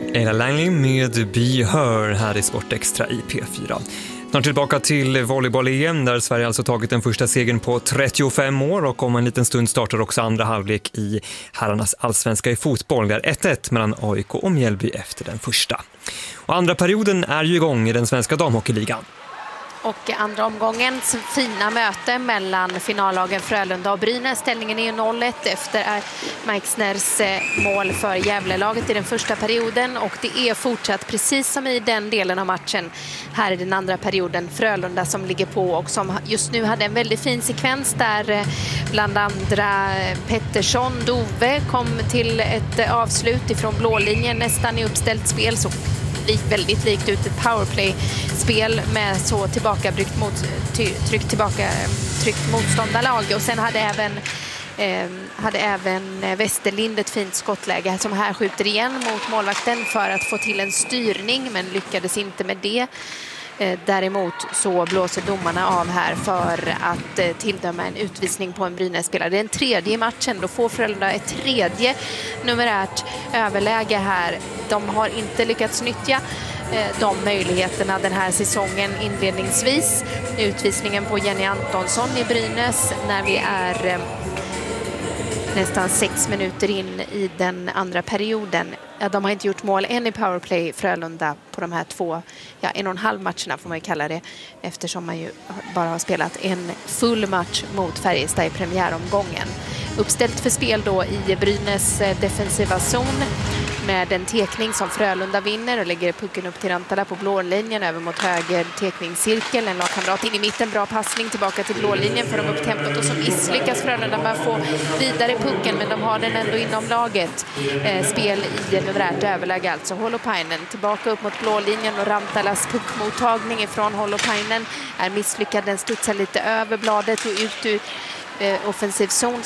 Ella Langley med Be Her här i Sportextra i P4. Snart tillbaka till volleyboll-EM där Sverige alltså tagit den första segern på 35 år och om en liten stund startar också andra halvlek i herrarnas allsvenska i fotboll. Det är 1-1 mellan AIK och Mjällby efter den första. Och andra perioden är ju igång i den svenska damhockeyligan. Och andra omgångens fina möte mellan finallagen Frölunda och Brynäs. Ställningen är 0-1 efter Meixners mål för Gävlelaget i den första perioden. Och det är fortsatt precis som i den delen av matchen här i den andra perioden. Frölunda som ligger på och som just nu hade en väldigt fin sekvens där bland andra Pettersson, Dove kom till ett avslut ifrån blålinjen nästan i uppställt spel, så väldigt likt ut ett powerplay-spel med så tryckt motståndarlag. Och sen hade även Westerlind ett fint skottläge som här skjuter igen mot målvakten för att få till en styrning, men lyckades inte med det. Däremot så blåser domarna av här för att tilldöma en utvisning på en Brynäs-spelare. Det är en tredje i matchen. Då får Frölunda ett tredje numerärt överläge här. De har inte lyckats nyttja de möjligheterna den här säsongen inledningsvis. Utvisningen på Jenny Antonsson i Brynäs när vi är nästan 6 minuter in i den andra perioden. De har inte gjort mål än i powerplay Frölunda på de här 1,5 matcherna får man ju kalla det, eftersom man ju bara har spelat en full match mot Färjestad i premiäromgången. Uppställt för spel då i Brynäs defensiva zon med en tekning som Frölunda vinner och lägger pucken upp till Rantala på blålinjen över mot höger tekningscirkel. En lagkamrat in i mitten, bra passning tillbaka till blålinjen för de upp tempot och så misslyckas Frölunda med att få vidare pucken, men de har den ändå inom laget. Spel i numerärt överläge alltså. Holopainen tillbaka upp mot blålinjen och Rantalas puckmottagning ifrån Holopainen är misslyckad. Den studsar lite över bladet och ut ur offensiv zon